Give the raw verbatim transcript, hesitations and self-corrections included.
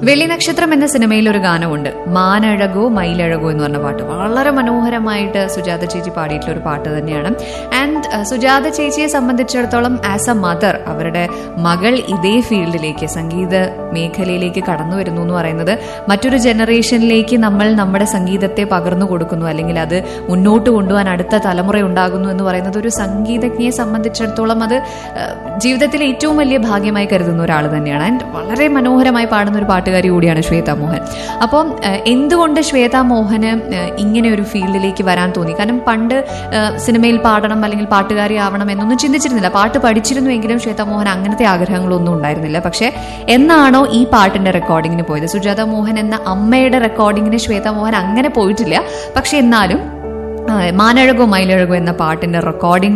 വെള്ളി നക്ഷത്രം എന്ന സിനിമയിൽ ഒരു ഗാനമുണ്ട്, മാനഴകോ മയിലഴകോ എന്ന് പറഞ്ഞ പാട്ട്. വളരെ മനോഹരമായിട്ട് സുജാത ചേച്ചി പാടിയിട്ടുള്ള ഒരു പാട്ട് തന്നെയാണ്. ആൻഡ് സുജാത ചേച്ചിയെ സംബന്ധിച്ചിടത്തോളം ആസ് എ മദർ, അവരുടെ മകൾ ഇതേ ഫീൽഡിലേക്ക്, സംഗീത മേഖലയിലേക്ക് കടന്നു വരുന്നു എന്ന് പറയുന്നത് മറ്റൊരു ജനറേഷനിലേക്ക് നമ്മൾ നമ്മുടെ സംഗീതത്തെ പകർന്നു കൊടുക്കുന്നു, അല്ലെങ്കിൽ അത് മുന്നോട്ട് കൊണ്ടുപോകാൻ അടുത്ത തലമുറ ഉണ്ടാകുന്നു എന്ന് പറയുന്നത് ഒരു സംഗീതജ്ഞയെ സംബന്ധിച്ചിടത്തോളം അത് ജീവിതത്തിലെ ഏറ്റവും വലിയ ഭാഗ്യമായി കരുതുന്ന ഒരാൾ തന്നെയാണ്. ആൻഡ് വളരെ മനോഹരമായി പാടുന്ന ഒരു പാട്ടുകാരി കൂടിയാണ് ശ്വേത മോഹൻ. അപ്പം എന്തുകൊണ്ട് ശ്വേത മോഹന് ഇങ്ങനെ ഒരു ഫീൽഡിലേക്ക് വരാൻ തോന്നി? കാരണം പണ്ട് സിനിമയിൽ പാടണം അല്ലെങ്കിൽ പാട്ടുകാരി ആവണം എന്നൊന്നും ചിന്തിച്ചിരുന്നില്ല. പാട്ട് പഠിച്ചിരുന്നുവെങ്കിലും ശ്വേത മോഹൻ അങ്ങനത്തെ ആഗ്രഹങ്ങളൊന്നും ഉണ്ടായിരുന്നില്ല. പക്ഷെ എന്നാണോ ഈ പാട്ടിന്റെ റെക്കോർഡിങ്ങിന് പോയത്, സുജാത മോഹൻ എന്ന അമ്മയുടെ റെക്കോർഡിങ്ങിന് ശ്വേത മോഹൻ അങ്ങനെ പോയിട്ടില്ല. പക്ഷെ എന്നാലും മാനഴകോ മയിലഴകോ എന്ന പാട്ടിന്റെ റെക്കോർഡിംഗ്